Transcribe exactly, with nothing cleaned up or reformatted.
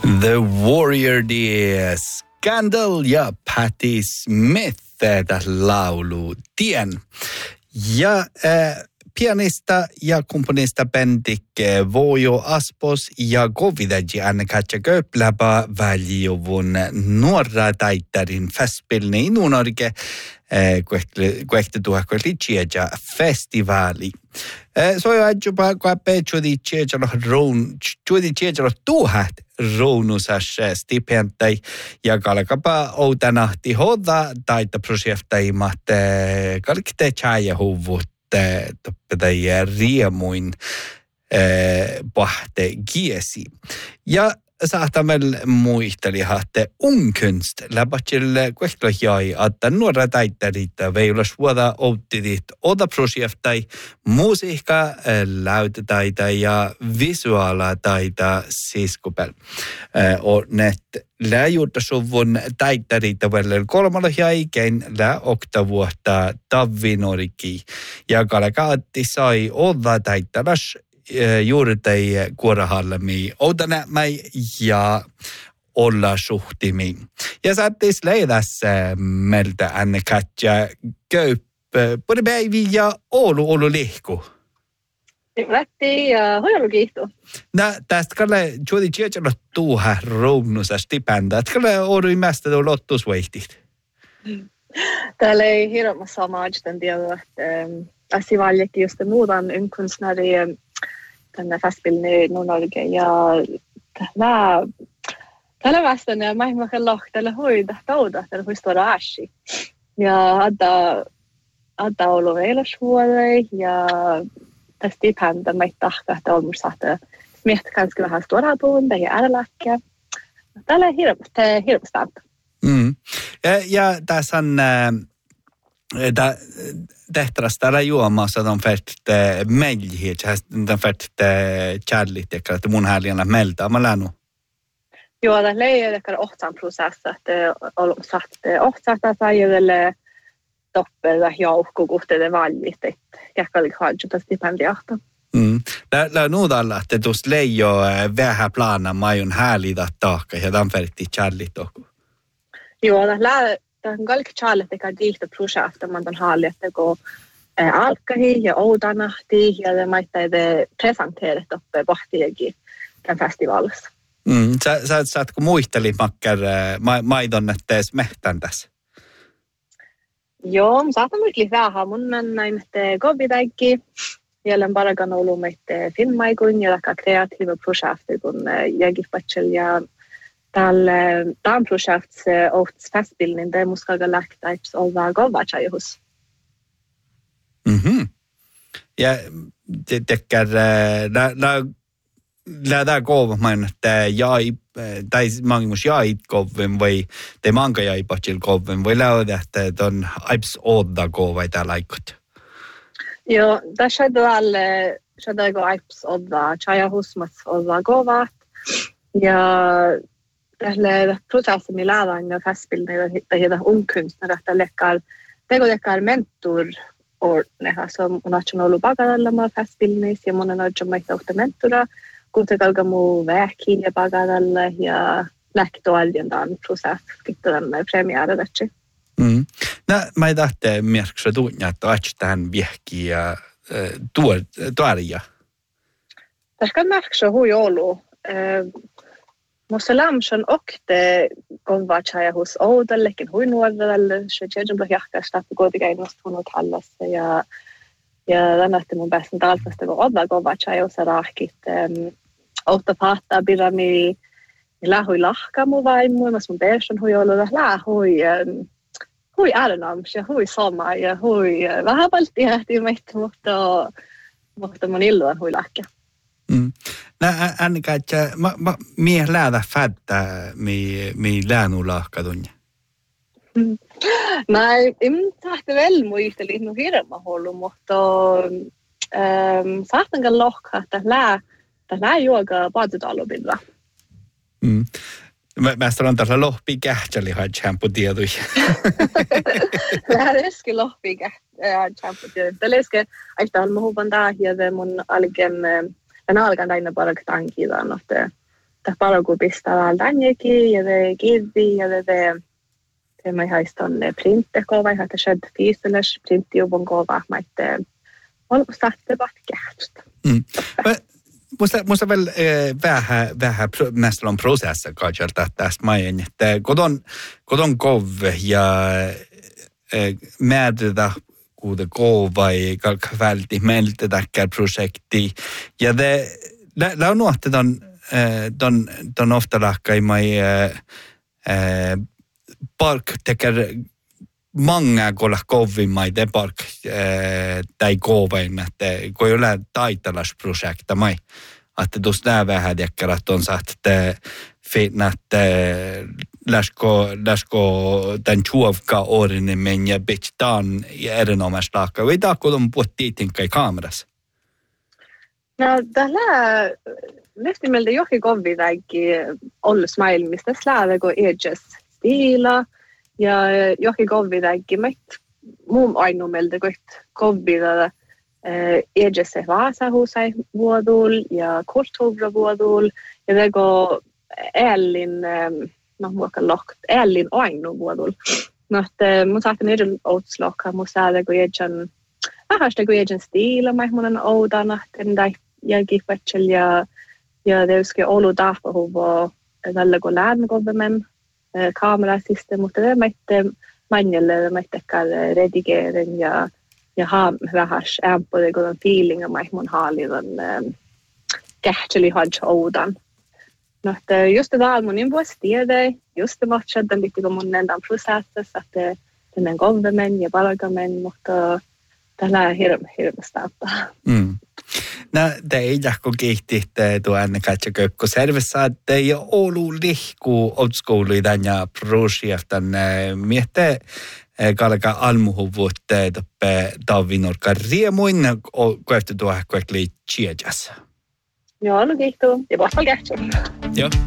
The Warrior die Scandal ja Patti Smith tässä laulu tien. Ja äh, pianista ja komponista Bendik Vojo Aspos ja Govidaji Anne-Katja Köpläpä väljuvun nuorra taitarin festspelni i Nord-Norge kuehti tuohko litsiäjä festivaali. Så jag är ju bara kvar på tjugo tjugo ron tjugo tjugo tuhat rounusas stipentai ja kalkapa outanahti hoda taita projektaimat kalkte chaja huvut toppetai riemuin pahte giesi. Ja saatamäl muisteli haatte unkunst läpätsel kuehtojai että nuora taittarita veilos vuoda outtidit oda projektai musiikka lautetaita ja visuaalataita siskupel. Och net läjuutasuvun taittarita välillä kolmalla jäikein lä oktavuotta tavvinoriki ja kalakaatti sai oda taittaras juurtei kuorahallemi outanämäi ja olla suhtimi. Ja saattis leidässä meiltä Anne-Katja Köppä, päivi ja Oulu Oulu lihku. Lähti ja hoilu kiihtuu. No, tästä kalle juuri tjejällä tuuha rounnusa stipenda. Että kalle Oulu imästä tuo lottusveitit. Täällä ei hirveän samaa, että tiedä, että asivaljekin just muutan ymkunstnäri tänne festspelni Nord-Norge ja täällä täällä vastaan ja mä en lohta täällä hoida tauda täällä hoista raasi ja adda adda ollut eilasvuodei ja tästä tipäntä mä tahka että on musta miehet kanske vähän stora puunda ja äläkkä täällä hirveän hirveän mm ja, ja tässä on Da tehtävästä täällä juomassa on färt meljiä, on färt kärlit, että mun häljänä melta, mä länu. Joo, det är det kan åttan process att on satt åtta säger toppel ja joukko kohte det vallit, että jakali hadjuta stipendiata. Mm. Lä lä nuudalla, että tuossa leijo vähän plana majun häälitä taakka ja tämän färtti kärlit toku. Joo, det lä on kaikki charlet eikä diihto projekta man on halli että go alkahi ja oudanahti ja det maittaa det presenteerat uppe vahtiegi tämän festivaalissa. Mm, sä sä saatko muisteli makkar maidon että mehtän tässä. Joo, saatan muisteli vähän mun näin että govidäki jälleen paragan ollut meitte filmaikun ja taka kreatiiva projekti kun jägifpatsel ja Tällä tämän projektissa ohts festspelning det muskaga läktäips olla govachajus. Mhm. Ja det tekkär la la la da gov man että jäi tai mangimus jäi govven vai te manga jäi patchil govven vai lauda että on aips odda gova itä laikut. Joo, tässä tälle shadago aips odda chajahus mas odda govat ja tälle prosessin lähdään ja festspelning det heter unkunstner että lekkar tego lekkar mentor ordneha som national bagadalla ma festspelning ja monen on meitä ohta mentora kun te kalgamu väkin ja bagadalla ja läktoaljen dan process kittan premiära där. Mm. No mä tahte merkse tunja että tähän viehki ja tuo tuoria. Tässä merkse hui olu Muslimshan okte gonvachaja hos Oudellekin huinuodelle shejejumla jahkasta kotigainust hunut hallassa ja ja tänästi mun pääsin talfasta kun odda gonvachaja sarahkit outta pahtaa birami lähui lahkamu vaimu mas mun pääsin hui olla lähui hui äänams ja hui sama ja hui vähän valti hähti meitä mutta mutta mun illuan hui lahka. Mm. Nä Anne-Katja, ma ma mie läädä fättä mi mi läänulahkadunja. Mä en tahti väl muisteli no hirma hollu, mutta ehm saatan lohka että lää että lää juoga paatutallobilla. Mm. Mä mä sanon tällä lohpi kähteli ha champu tietui. Lää reski lohpi kähteli champu tietui. Täleske aita mun huvan daa ja mun algen en alkan aina bara tankidan att ta paragu pistää vähän tännekin ja det kirdi ja det det mai haiston printte kova ja det shed fysilis printti jobon kova mai det on satte batkäht. Mm. Musta musta väl vähän vähän mest on prosessa kajalta tästä main että kodon kodon kov ja määritä kuude kovai kalkvalti meiltä täkkär projekti ja det la on nuotte don don don ofta lakkai mai park teker många kolla kovimai de park tai kovain että kun ei ole taitalasprojekta mai että tuossa nää vähän dekkarat on saat että fitnat läsko läsko den chuovka orinen men ja bitan ja erinomaista lakka vi ta kun puhuttiin kai kamerassa. No tällä lyftimeltä jokin kovvidäkin ollut smile mistä släävä kun edges stila ja jokin kovvidäkin met muun ainumelta kun kovvidä edges se vaasahusai vuodul ja korthovra vuodul ja det går Ellin no muokka lokt Ellin ainu vuodul. No että mun saatte edellä outslokka mun saada kun edjan ahasta kun edjan stila mai mun oudana että jälkipätsel ja ja det ska olu därför huva tällä kun lärn government kamerasystem mutta det mätte manjelle mätte kall redigeren ja ja ha vähäs ämpö det går en feeling mai mun hallidan kähteli haj oudan. No että just det där mun investerade just det matchen den lite om den där processen så att den government ja parlament mutta tällä hirveä hirveä starta. Mm. No, det ei jahko kihti tuo ennen kaikkea kökko servissä, että ei ollut lihku oldskoulu ja projektan miettä kalka almuhuvuutte toppe tavinurka riemuin koeftu tuo koekli chiajas. Joo, no kihtuu. Ja vasta kähtsä. Joo.